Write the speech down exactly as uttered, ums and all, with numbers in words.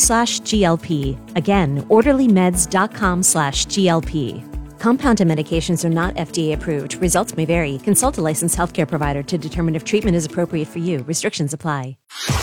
slash GLP. Again, orderlymeds.com slash GLP. Compounded medications are not F D A approved. Results may vary. Consult a licensed healthcare provider to determine if treatment is appropriate for you. Restrictions apply.